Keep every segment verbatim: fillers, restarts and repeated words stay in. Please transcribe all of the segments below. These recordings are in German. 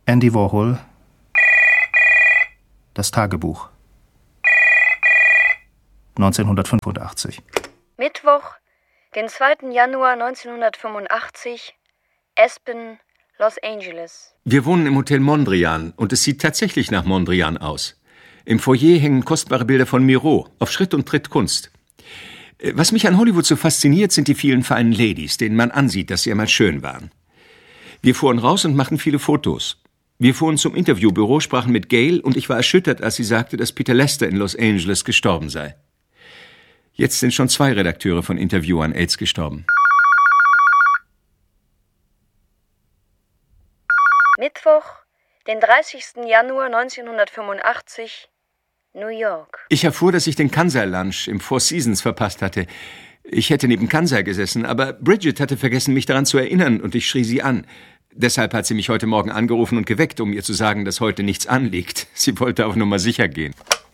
Andy Warhol. Das Tagebuch. neunzehnhundertfünfundachtzig. Mittwoch, den zweiten Januar neunzehnhundertfünfundachtzig, Aspen, Los Angeles. Wir wohnen im Hotel Mondrian und es sieht tatsächlich nach Mondrian aus. Im Foyer hängen kostbare Bilder von Miro, auf Schritt und Tritt Kunst. Was mich an Hollywood so fasziniert, sind die vielen feinen Ladies, denen man ansieht, dass sie einmal schön waren. Wir fuhren raus und machten viele Fotos. Wir fuhren zum Interviewbüro, sprachen mit Gail und ich war erschüttert, als sie sagte, dass Peter Lester in Los Angeles gestorben sei. Jetzt sind schon zwei Redakteure von Interview an AIDS gestorben. Mittwoch, den dreißigsten Januar neunzehnhundertfünfundachtzig, New York. Ich erfuhr, dass ich den Kansai-Lunch im Four Seasons verpasst hatte. Ich hätte neben Kansai gesessen, aber Bridget hatte vergessen, mich daran zu erinnern und ich schrie sie an. Deshalb hat sie mich heute Morgen angerufen und geweckt, um ihr zu sagen, dass heute nichts anliegt. Sie wollte auf Nummer sicher gehen.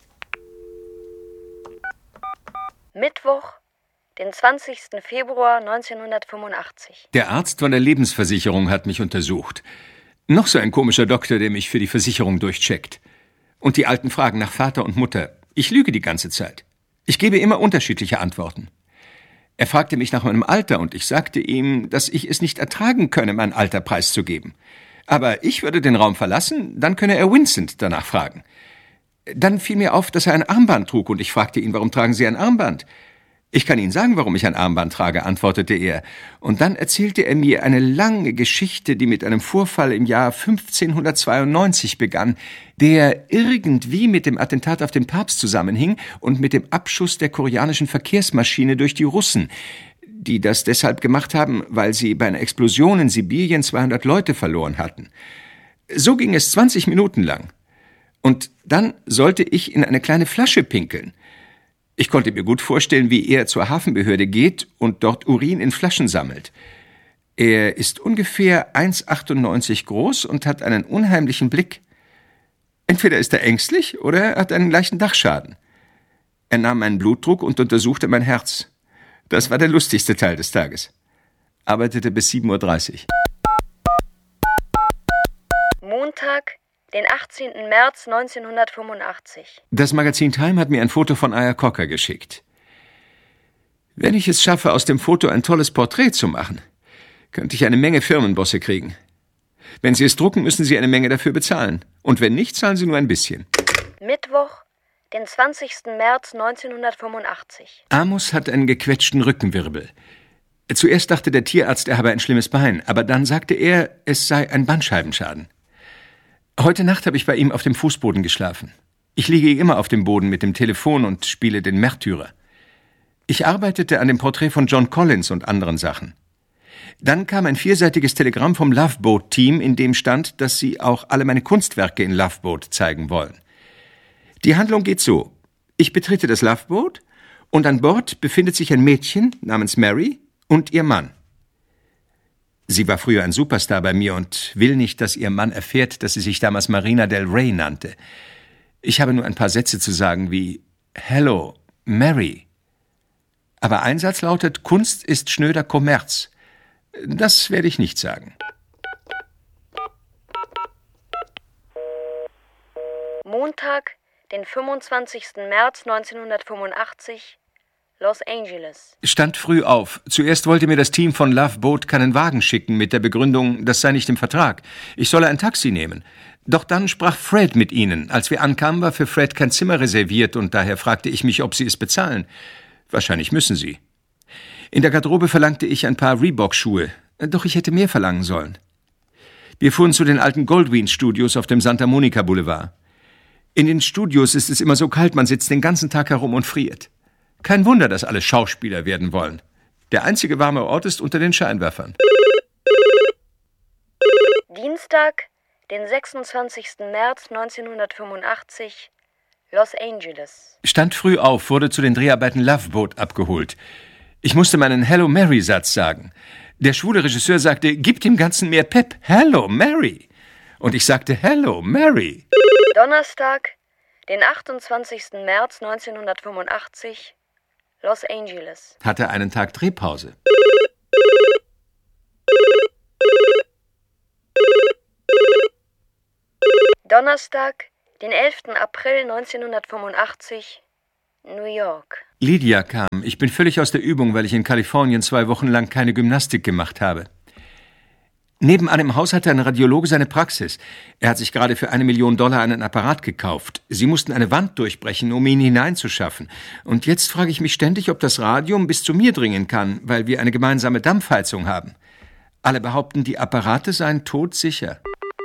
Mittwoch, den zwanzigsten Februar neunzehnhundertfünfundachtzig. Der Arzt von der Lebensversicherung hat mich untersucht. Noch so ein komischer Doktor, der mich für die Versicherung durchcheckt. Und die Alten fragen nach Vater und Mutter. Ich lüge die ganze Zeit. Ich gebe immer unterschiedliche Antworten. Er fragte mich nach meinem Alter und ich sagte ihm, dass ich es nicht ertragen könne, mein Alter preiszugeben. Aber ich würde den Raum verlassen, dann könne er Vincent danach fragen. Dann fiel mir auf, dass er ein Armband trug und ich fragte ihn, warum tragen Sie ein Armband? Ich kann Ihnen sagen, warum ich ein Armband trage, antwortete er. Und dann erzählte er mir eine lange Geschichte, die mit einem Vorfall im Jahr fünfzehnhundertzweiundneunzig begann, der irgendwie mit dem Attentat auf den Papst zusammenhing und mit dem Abschuss der koreanischen Verkehrsmaschine durch die Russen, die das deshalb gemacht haben, weil sie bei einer Explosion in Sibirien zweihundert Leute verloren hatten. So ging es zwanzig Minuten lang. Und dann sollte ich in eine kleine Flasche pinkeln. Ich konnte mir gut vorstellen, wie er zur Hafenbehörde geht und dort Urin in Flaschen sammelt. Er ist ungefähr eins Komma achtundneunzig groß und hat einen unheimlichen Blick. Entweder ist er ängstlich oder er hat einen leichten Dachschaden. Er nahm meinen Blutdruck und untersuchte mein Herz. Das war der lustigste Teil des Tages. Arbeitete bis sieben Uhr dreißig. Montag, den achtzehnten März neunzehnhundertfünfundachtzig. Das Magazin Time hat mir ein Foto von Aya Cocker geschickt. Wenn ich es schaffe, aus dem Foto ein tolles Porträt zu machen, könnte ich eine Menge Firmenbosse kriegen. Wenn Sie es drucken, müssen Sie eine Menge dafür bezahlen. Und wenn nicht, zahlen Sie nur ein bisschen. Mittwoch, den zwanzigsten März neunzehnhundertfünfundachtzig. Amos hat einen gequetschten Rückenwirbel. Zuerst dachte der Tierarzt, er habe ein schlimmes Bein, aber dann sagte er, es sei ein Bandscheibenschaden. Heute Nacht habe ich bei ihm auf dem Fußboden geschlafen. Ich liege immer auf dem Boden mit dem Telefon und spiele den Märtyrer. Ich arbeitete an dem Porträt von John Collins und anderen Sachen. Dann kam ein vierseitiges Telegramm vom Loveboat-Team, in dem stand, dass sie auch alle meine Kunstwerke in Loveboat zeigen wollen. Die Handlung geht so. Ich betrete das Loveboat und an Bord befindet sich ein Mädchen namens Mary und ihr Mann. Sie war früher ein Superstar bei mir und will nicht, dass ihr Mann erfährt, dass sie sich damals Marina Del Rey nannte. Ich habe nur ein paar Sätze zu sagen wie Hello, Mary. Aber ein Satz lautet, Kunst ist schnöder Kommerz. Das werde ich nicht sagen. Montag, den fünfundzwanzigsten März neunzehnhundertfünfundachtzig, Los Angeles. Stand früh auf. Zuerst wollte mir das Team von Loveboat keinen Wagen schicken mit der Begründung, das sei nicht im Vertrag. Ich solle ein Taxi nehmen. Doch dann sprach Fred mit ihnen. Als wir ankamen, war für Fred kein Zimmer reserviert und daher fragte ich mich, ob sie es bezahlen. Wahrscheinlich müssen sie. In der Garderobe verlangte ich ein paar Reebok-Schuhe. Doch ich hätte mehr verlangen sollen. Wir fuhren zu den alten Goldwyn-Studios auf dem Santa Monica Boulevard. In den Studios ist es immer so kalt, man sitzt den ganzen Tag herum und friert. Kein Wunder, dass alle Schauspieler werden wollen. Der einzige warme Ort ist unter den Scheinwerfern. Dienstag, den sechsundzwanzigsten März neunzehnhundertfünfundachtzig, Los Angeles. Stand früh auf, wurde zu den Dreharbeiten Loveboat abgeholt. Ich musste meinen Hello Mary-Satz sagen. Der schwule Regisseur sagte, gib dem Ganzen mehr Pep. Hello Mary. Und ich sagte, Hello Mary. Donnerstag, den achtundzwanzigsten März neunzehnhundertfünfundachtzig, Los Angeles. Hatte einen Tag Drehpause. Donnerstag, den elften April neunzehnhundertfünfundachtzig, New York. Lydia kam. Ich bin völlig aus der Übung, weil ich in Kalifornien zwei Wochen lang keine Gymnastik gemacht habe. Nebenan im Haus hatte ein Radiologe seine Praxis. Er hat sich gerade für eine Million Dollar einen Apparat gekauft. Sie mussten eine Wand durchbrechen, um ihn hineinzuschaffen. Und jetzt frage ich mich ständig, ob das Radium bis zu mir dringen kann, weil wir eine gemeinsame Dampfheizung haben. Alle behaupten, die Apparate seien todsicher.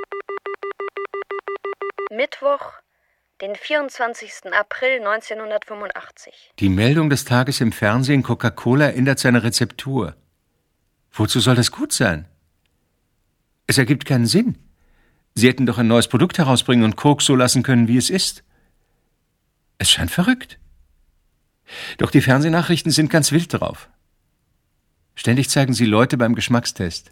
Mittwoch, den vierundzwanzigsten April neunzehnhundertfünfundachtzig. Die Meldung des Tages im Fernsehen, Coca-Cola ändert seine Rezeptur. Wozu soll das gut sein? Es ergibt keinen Sinn. Sie hätten doch ein neues Produkt herausbringen und Coke so lassen können, wie es ist. Es scheint verrückt. Doch die Fernsehnachrichten sind ganz wild drauf. Ständig zeigen sie Leute beim Geschmackstest.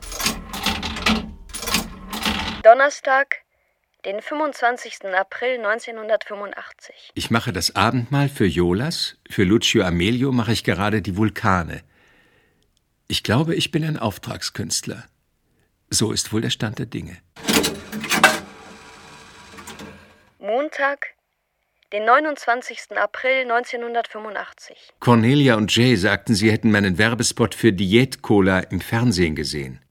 Donnerstag, den fünfundzwanzigsten April neunzehnhundertfünfundachtzig. Ich mache das Abendmahl für Jolas, für Lucio Amelio mache ich gerade die Vulkane. Ich glaube, ich bin ein Auftragskünstler. So ist wohl der Stand der Dinge. Montag, den neunundzwanzigsten April neunzehnhundertfünfundachtzig. Cornelia und Jay sagten, sie hätten meinen Werbespot für Diät-Cola im Fernsehen gesehen.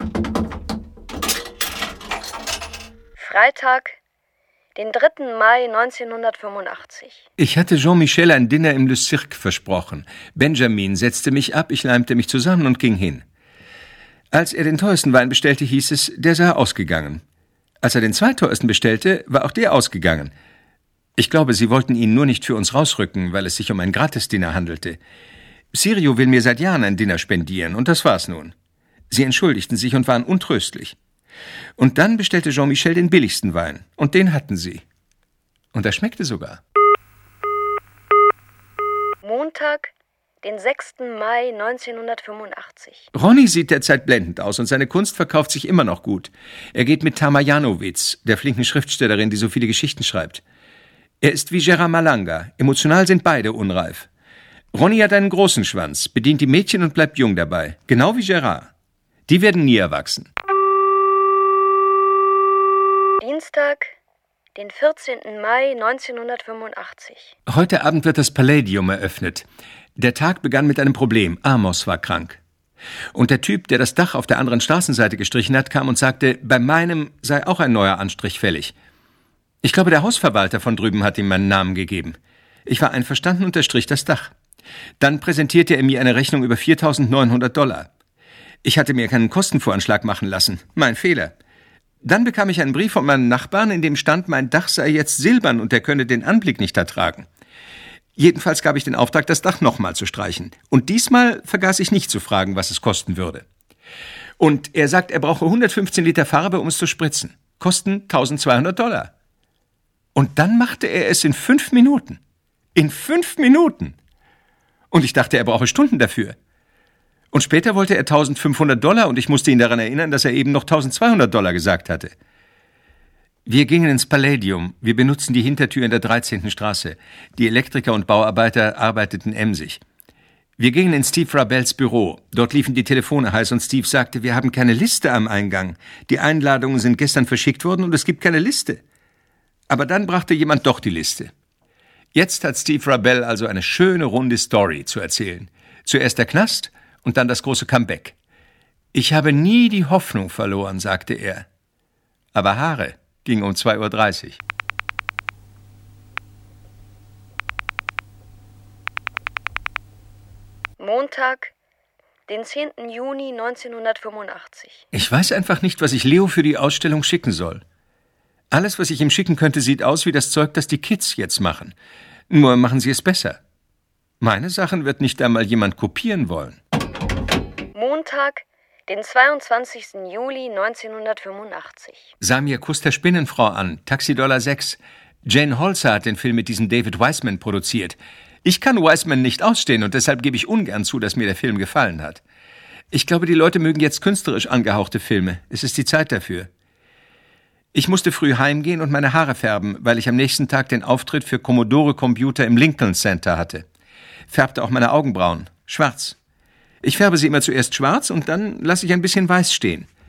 Freitag, den dritten Mai neunzehnhundertfünfundachtzig. Ich hatte Jean-Michel ein Dinner im Le Cirque versprochen. Benjamin setzte mich ab, ich leimte mich zusammen und ging hin. Als er den teuersten Wein bestellte, hieß es, der sei ausgegangen. Als er den zweiteuersten bestellte, war auch der ausgegangen. Ich glaube, sie wollten ihn nur nicht für uns rausrücken, weil es sich um ein Gratis-Dinner handelte. Sirio will mir seit Jahren ein Dinner spendieren, und das war's nun. Sie entschuldigten sich und waren untröstlich. Und dann bestellte Jean-Michel den billigsten Wein, und den hatten sie. Und er schmeckte sogar. Montag, den sechsten Mai neunzehnhundertfünfundachtzig. Ronny sieht derzeit blendend aus und seine Kunst verkauft sich immer noch gut. Er geht mit Tama Janowitz, der flinken Schriftstellerin, die so viele Geschichten schreibt. Er ist wie Gerard Malanga. Emotional sind beide unreif. Ronny hat einen großen Schwanz, bedient die Mädchen und bleibt jung dabei. Genau wie Gerard. Die werden nie erwachsen. Dienstag, den vierzehnten Mai neunzehnhundertfünfundachtzig. Heute Abend wird das Palladium eröffnet. Der Tag begann mit einem Problem. Amos war krank. Und der Typ, der das Dach auf der anderen Straßenseite gestrichen hat, kam und sagte, bei meinem sei auch ein neuer Anstrich fällig. Ich glaube, der Hausverwalter von drüben hat ihm meinen Namen gegeben. Ich war einverstanden und er strich das Dach. Dann präsentierte er mir eine Rechnung über viertausendneunhundert Dollar. Ich hatte mir keinen Kostenvoranschlag machen lassen. Mein Fehler. Dann bekam ich einen Brief von meinem Nachbarn, in dem stand, mein Dach sei jetzt silbern und er könne den Anblick nicht ertragen. Jedenfalls gab ich den Auftrag, das Dach nochmal zu streichen. Und diesmal vergaß ich nicht zu fragen, was es kosten würde. Und er sagt, er brauche hundertfünfzehn Liter Farbe, um es zu spritzen. Kosten tausendzweihundert Dollar. Und dann machte er es in fünf Minuten. In fünf Minuten! Und ich dachte, er brauche Stunden dafür. Und später wollte er eintausendfünfhundert Dollar und ich musste ihn daran erinnern, dass er eben noch eintausendzweihundert Dollar gesagt hatte. Wir gingen ins Palladium. Wir benutzten die Hintertür in der dreizehnten Straße. Die Elektriker und Bauarbeiter arbeiteten emsig. Wir gingen in Steve Rabels Büro. Dort liefen die Telefone heiß und Steve sagte, wir haben keine Liste am Eingang. Die Einladungen sind gestern verschickt worden und es gibt keine Liste. Aber dann brachte jemand doch die Liste. Jetzt hat Steve Rabel also eine schöne runde Story zu erzählen. Zuerst der Knast und dann das große Comeback. Ich habe nie die Hoffnung verloren, sagte er. Aber Haare ging um zwei Uhr dreißig. Montag, den zehnten Juni neunzehnhundertfünfundachtzig. Ich weiß einfach nicht, was ich Leo für die Ausstellung schicken soll. Alles, was ich ihm schicken könnte, sieht aus wie das Zeug, das die Kids jetzt machen. Nur machen sie es besser. Meine Sachen wird nicht einmal jemand kopieren wollen. Montag, den zweiundzwanzigsten Juli neunzehnhundertfünfundachtzig. Samir Kuss der Spinnenfrau an, Taxi Dollar sechs. Jane Holzer hat den Film mit diesem David Wiseman produziert. Ich kann Wiseman nicht ausstehen und deshalb gebe ich ungern zu, dass mir der Film gefallen hat. Ich glaube, die Leute mögen jetzt künstlerisch angehauchte Filme. Es ist die Zeit dafür. Ich musste früh heimgehen und meine Haare färben, weil ich am nächsten Tag den Auftritt für Commodore Computer im Lincoln Center hatte. Färbte auch meine Augenbrauen. Schwarz. Ich färbe sie immer zuerst schwarz und dann lasse ich ein bisschen weiß stehen.